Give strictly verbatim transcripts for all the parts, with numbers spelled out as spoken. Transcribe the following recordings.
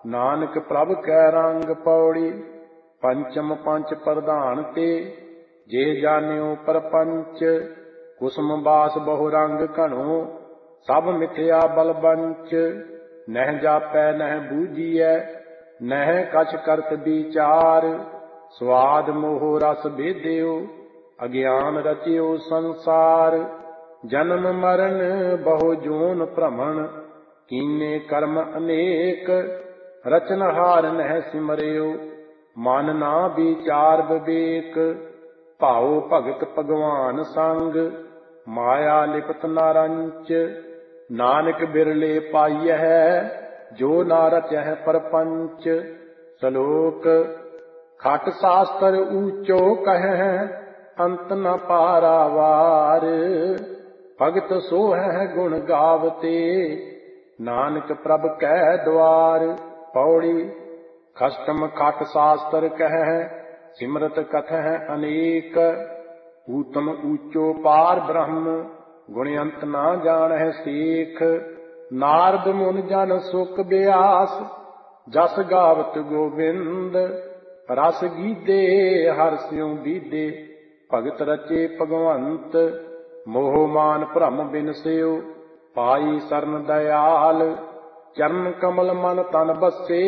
नानक प्रभ कै रंग पौड़ी। पंचम पंच प्रधान ते जे जान्यो परपंच। कुसुम बास बहु रंग घणो सब मिथ्या बलबंच। नह जापै नह बूझिए नह कछ करत विचार। स्वाद मोह रस भेद्यो अज्ञान रचियो संसार। जन्म मरण बहु जोन भ्रमण कीने कर्म अनेक। रचनहार नह सिमरियो मन ना विचार विवेक। भाओ भगत भगवान संग माया लिपत न रंच। नानक बिरले पाइय जो ना रचह परपंच। सलोक खट शास्त्र ऊंचो कह अंत न पारावार। भगत सोह गुण गावते नानक प्रभ कै द्वार। पौड़ी खष्टम खट शास्त्र कह सिमरत कथह अनेक। ऊतम ऊंचो पार ब्रह्म गुण अंत ना जानह सेख। नारद मुन जन सुख ब्यास जस गावत गोविंद। रस गीधे हर स्यों बीधे भगत रचे भगवंत। मोह मान भ्रम बिनस्यो पाई सरन दयाल। चरण कमल मन तन बसे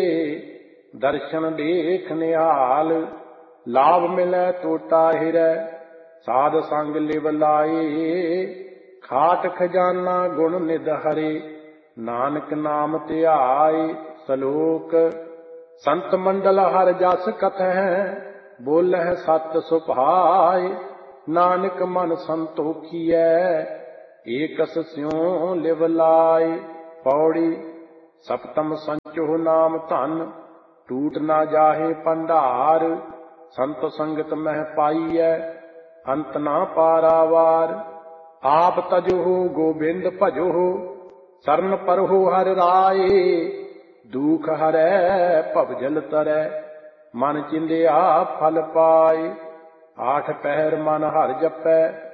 दर्शन देख निहाल। लाभ मिलै टोटा हिरै साध संग लिव लाए। खाट खजाना गुण निध हरे नानक नाम ध्याए। सलोक संत मंडल हर जस कथह बोलह सत सुभाए। नानक मन संतोखियै एकस स्यों लिव लाए। पौड़ी सप्तम संचो नाम धन टूट ना जाहे भंडार। संत संगत मह पाइयै अंत ना पारावार। आप तजो गोबिंद भजो सरन परहो हर राए। दुख हरै भवजल तरै मन चिंध्या फल पाए। आठ पहर मन हर जपै